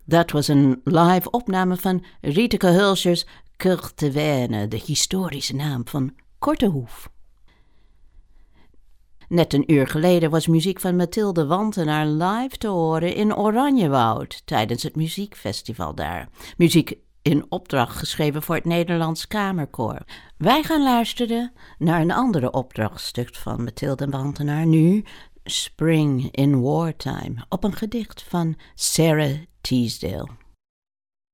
Dat was een live opname van Rieteke Hulscher's Kurtewijne, de historische naam van Kortehoef. Net een uur geleden was muziek van Mathilde Wantenaar live te horen in Oranjewoud tijdens het muziekfestival daar. Muziek in opdracht geschreven voor het Nederlands Kamerkoor. Wij gaan luisteren naar een andere opdrachtstuk van Mathilde Wantenaar, nu Spring in Wartime, op een gedicht van Sarah Teasdale.